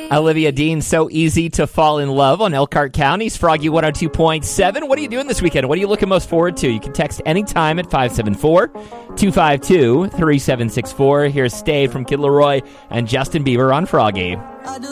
Olivia Dean, so easy to fall in love on Elkhart County's Froggy 102.7. What are you doing this weekend? What are you looking most forward to? You can text anytime at 574-252-3764. Here's Stay from Kid Laroi and Justin Bieber on Froggy.